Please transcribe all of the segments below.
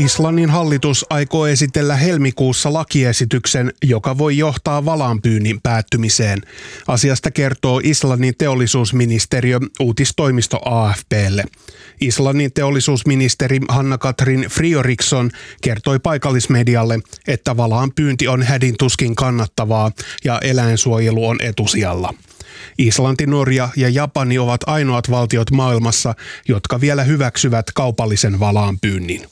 Islannin hallitus aikoo esitellä helmikuussa lakiesityksen, joka voi johtaa valaanpyynnin päättymiseen. Asiasta kertoo Islannin teollisuusministeriö uutistoimisto AFP:lle. Islannin teollisuusministeri Hanna-Katrin Friðriksson kertoi paikallismedialle, että valaanpyynti on hädintuskin kannattavaa ja eläinsuojelu on etusijalla. Islanti, Norja ja Japani ovat ainoat valtiot maailmassa, jotka vielä hyväksyvät kaupallisen valaanpyynnin.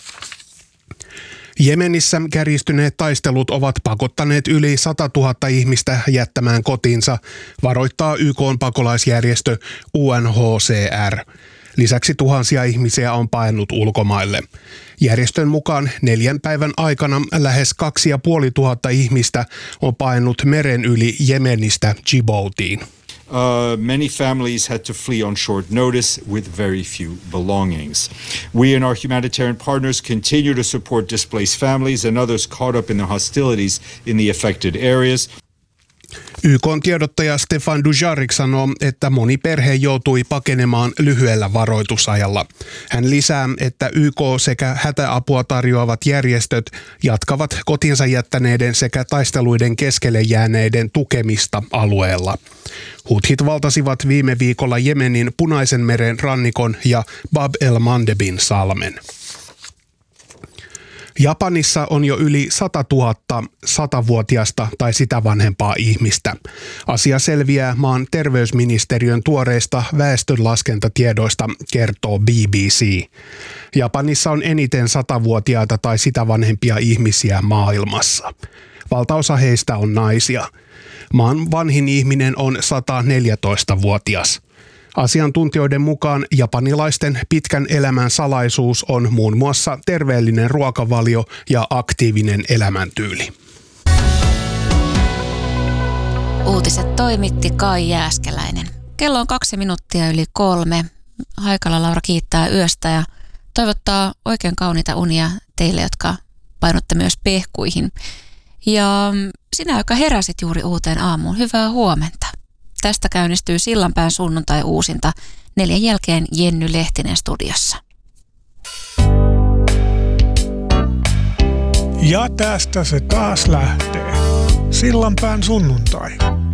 Jemenissä kärjistyneet taistelut ovat pakottaneet yli 100 000 ihmistä jättämään kotinsa, varoittaa YK:n pakolaisjärjestö UNHCR. Lisäksi tuhansia ihmisiä on paennut ulkomaille. Järjestön mukaan 4 päivän aikana lähes 2500 ihmistä on paennut meren yli Jemenistä Djiboutiin. Many families had to flee on short notice with very few belongings. We and our humanitarian partners continue to support displaced families and others caught up in the hostilities in the affected areas. YK:n tiedottaja Stefan Dujarric sanoo, että moni perhe joutui pakenemaan lyhyellä varoitusajalla. Hän lisää, että YK sekä hätäapua tarjoavat järjestöt jatkavat kotinsa jättäneiden sekä taisteluiden keskelle jääneiden tukemista alueella. Huthit valtasivat viime viikolla Jemenin Punaisen meren rannikon ja Bab el-Mandebin salmen. Japanissa on jo yli 100 000 100-vuotiasta tai sitä vanhempaa ihmistä. Asia selviää maan terveysministeriön tuoreista väestönlaskentatiedoista, kertoo BBC. Japanissa on eniten 100-vuotiaita tai sitä vanhempia ihmisiä maailmassa. Valtaosa heistä on naisia. Maan vanhin ihminen on 114-vuotias. Asiantuntijoiden mukaan japanilaisten pitkän elämän salaisuus on muun muassa terveellinen ruokavalio ja aktiivinen elämäntyyli. Uutiset toimitti Kai Jääskeläinen. Kello on 2:02. Haikala Laura kiittää yöstä ja toivottaa oikein kauniita unia teille, jotka painotte myös pehkuihin. Ja sinä, joka heräsit juuri uuteen aamuun, hyvää huomenta. Tästä käynnistyy Sillanpään sunnuntai-uusinta 4 jälkeen Jenny Lehtinen studiossa. Ja tästä se taas lähtee. Sillanpään sunnuntai.